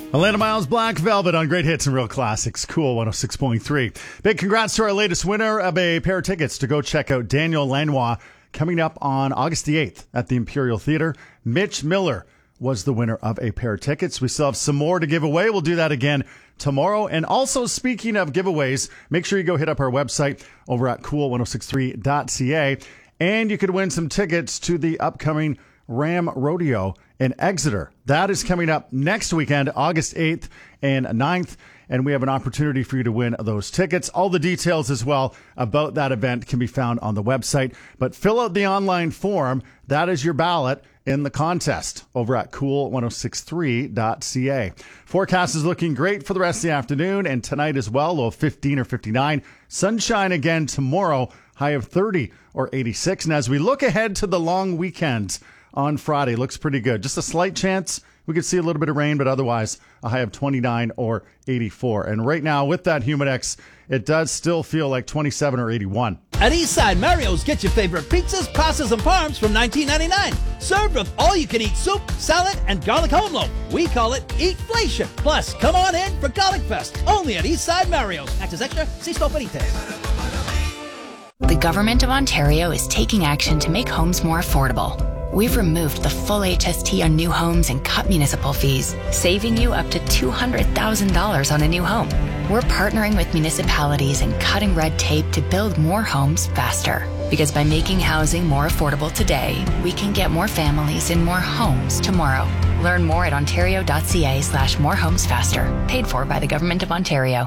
Alana Miles, Black Velvet on Great Hits and Real Classics, Cool 106.3. Big congrats to our latest winner of a pair of tickets to go check out Daniel Lanois coming up on August the 8th at the Imperial Theater. Mitch Miller was the winner of a pair of tickets. We still have some more to give away. We'll do that again tomorrow. And also, speaking of giveaways, make sure you go hit up our website over at cool1063.ca. And you could win some tickets to the upcoming Ram Rodeo in Exeter. That is coming up next weekend, August 8th and 9th. And we have an opportunity for you to win those tickets. All the details as well about that event can be found on the website. But fill out the online form. That is your ballot in the contest over at cool1063.ca. Forecast is looking great for the rest of the afternoon and tonight as well, low of 15 or 59. Sunshine again tomorrow, high of 30 or 86. And as we look ahead to the long weekend on Friday, looks pretty good. Just a slight chance we could see a little bit of rain, but otherwise a high of 29 or 84. And right now with that Humidex, it does still feel like 27 or 81. At Eastside Mario's, get your favorite pizzas, pastas, and parms from $19.99. Served with all-you-can-eat soup, salad, and garlic home loaf. We call it Eatflation. Plus, come on in for Garlic Fest, only at Eastside Mario's. Access extra, see store for details. The Government of Ontario is taking action to make homes more affordable. We've removed the full HST on new homes and cut municipal fees, saving you up to $200,000 on a new home. We're partnering with municipalities and cutting red tape to build more homes faster. Because by making housing more affordable today, we can get more families in more homes tomorrow. Learn more at ontario.ca/morehomesfaster. Paid for by the Government of Ontario.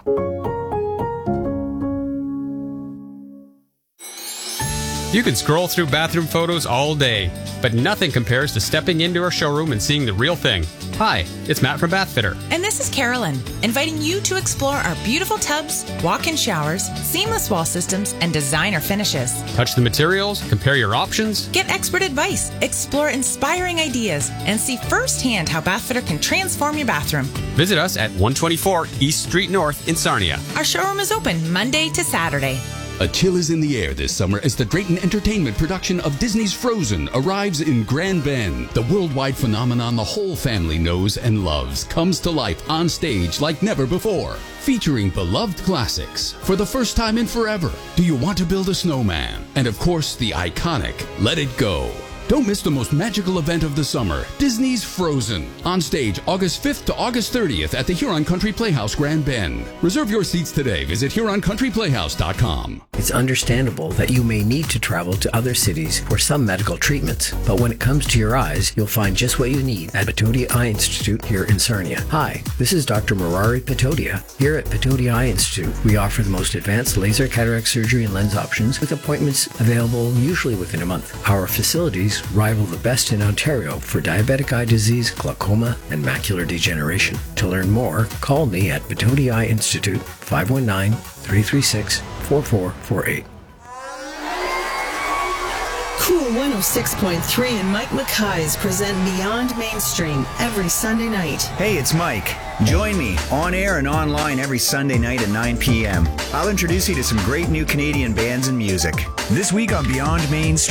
You can scroll through bathroom photos all day, but nothing compares to stepping into our showroom and seeing the real thing. Hi, it's Matt from Bathfitter. And this is Carolyn, inviting you to explore our beautiful tubs, walk-in showers, seamless wall systems, and designer finishes. Touch the materials, compare your options. Get expert advice, explore inspiring ideas, and see firsthand how Bathfitter can transform your bathroom. Visit us at 124 East Street North in Sarnia. Our showroom is open Monday to Saturday. A chill is in the air this summer as the Drayton Entertainment production of Disney's Frozen arrives in Grand Bend. The worldwide phenomenon the whole family knows and loves comes to life on stage like never before. Featuring beloved classics for the first time in forever. Do You Want to Build a Snowman? And of course, the iconic Let It Go. Don't miss the most magical event of the summer, Disney's Frozen. On stage August 5th to August 30th at the Huron Country Playhouse, Grand Bend. Reserve your seats today. Visit HuronCountryPlayhouse.com. It's understandable that you may need to travel to other cities for some medical treatments, but when it comes to your eyes, you'll find just what you need at Patodia Eye Institute here in Sarnia. Hi, this is Dr. Murari Patodia. Here at Patodia Eye Institute, we offer the most advanced laser cataract surgery and lens options with appointments available usually within a month. Our facilities rival the best in Ontario for diabetic eye disease, glaucoma, and macular degeneration. To learn more, call me at Patodia Eye Institute, 519-336-4448. Cool 106.3 and Mike Mackay's present Beyond Mainstream every Sunday night. Hey, it's Mike. Join me on air and online every Sunday night at 9 p.m. I'll introduce you to some great new Canadian bands and music. This week on Beyond Mainstream,